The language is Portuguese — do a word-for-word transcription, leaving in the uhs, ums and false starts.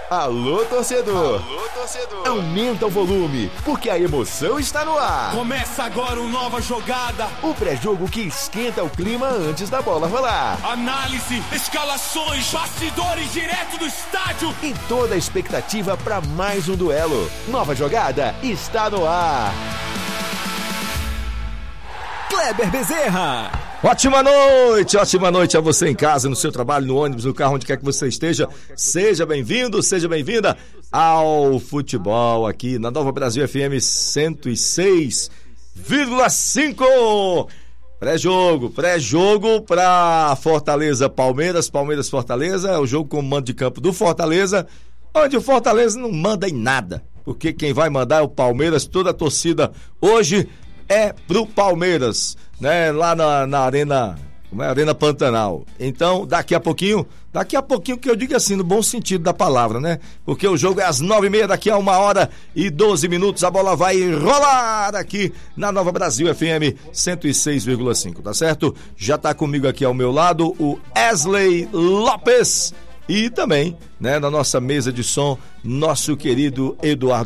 Alô, torcedor. Alô, torcedor. Aumenta o volume, porque a emoção está no ar. Começa agora uma nova jogada. O pré-jogo que esquenta o clima antes da bola rolar. Análise, escalações, bastidores direto do estádio. E toda a expectativa para mais um duelo. Nova jogada está no ar. Kleber Bezerra. Ótima noite, ótima noite a você em casa, no seu trabalho, no ônibus, no carro, onde quer que você esteja. Seja bem-vindo, seja bem-vinda ao futebol aqui na Nova Brasil F M cento e seis vírgula cinco. Pré-jogo, pré-jogo para Fortaleza Palmeiras, Palmeiras Fortaleza, é o jogo com o mando de campo do Fortaleza, onde o Fortaleza não manda em nada, porque quem vai mandar é o Palmeiras. Toda a torcida hoje é pro Palmeiras, né? Lá na, na Arena, como é? Arena Pantanal. Então, daqui a pouquinho, daqui a pouquinho que eu digo assim, no bom sentido da palavra, né? Porque o jogo é às nove e meia, daqui a uma hora e doze minutos, a bola vai rolar aqui na Nova Brasil F M cento e seis vírgula cinco, tá certo? Já tá comigo aqui ao meu lado o Wesley Lopes e também, né, na nossa mesa de som, nosso querido Eduardo